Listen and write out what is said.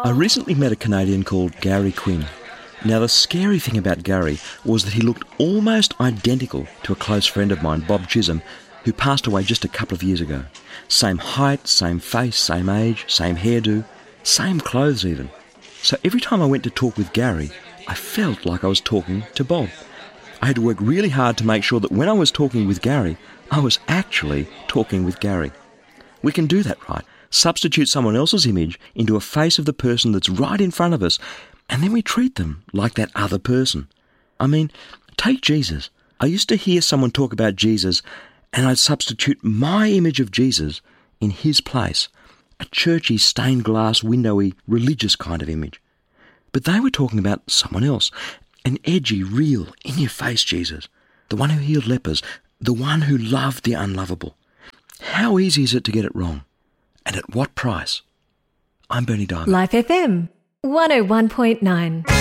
I recently met a Canadian called Gary Quinn. Now, the scary thing about Gary was that he looked almost identical to a close friend of mine, Bob Chisholm, who passed away just a couple of years ago. Same height, same face, same age, same hairdo, same clothes even. So every time I went to talk with Gary, I felt like I was talking to Bob. I had to work really hard to make sure that when I was talking with Gary, I was actually talking with Gary. We can do that, right? Substitute someone else's image into a face of the person that's right in front of us, and then we treat them like that other person. I mean, take Jesus. I used to hear someone talk about Jesus, and I'd substitute my image of Jesus in his place, a churchy, stained glass, windowy, religious kind of image. But they were talking about someone else, an edgy, real, in-your-face Jesus, the one who healed lepers, the one who loved the unlovable. How easy is it to get it wrong? And at what price? I'm Bernie Diamond. Life FM 101.9.